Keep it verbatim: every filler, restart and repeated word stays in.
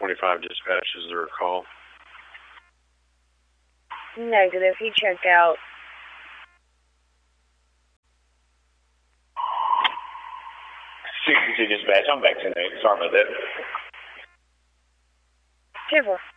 twenty-five dispatch, is there a call? Negative. He checked out. sixty-two dispatch, I'm back tonight. Sorry about that. Super.